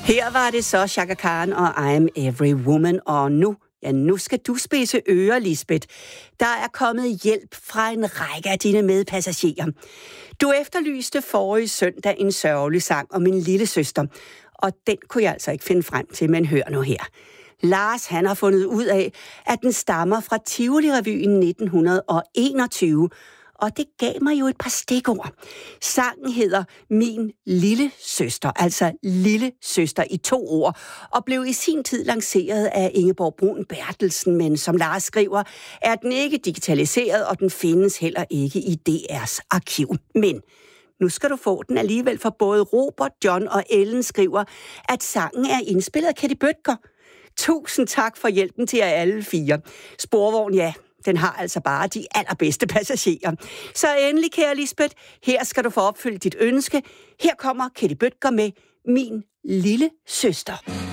Her var det så Chaka Khan og I'm Every Woman, og nu skal du spidse ører, Lisbeth. Der er kommet hjælp fra en række af dine medpassagerer. Du efterlyste forrige søndag en sørgelig sang om min lille søster, og den kunne jeg altså ikke finde frem til, men hør nu her. Lars, han har fundet ud af, at den stammer fra Tivoli-revyen 1921, og det gav mig jo et par stikord. Sangen hedder Min lille søster, altså lille søster i 2 ord, og blev i sin tid lanceret af Ingeborg Brun Bertelsen, men som Lars skriver, er den ikke digitaliseret, og den findes heller ikke i DR's arkiv. Men nu skal du få den alligevel, for både Robert, John og Ellen skriver, at sangen er indspillet af Ketty Bøtger. Tusind tak for hjælpen til jer alle 4. Sporvogn, ja, den har altså bare de allerbedste passagerer. Så endelig, kære Lisbeth, her skal du få opfyldt dit ønske. Her kommer Ketty Bøtger med Min lille søster.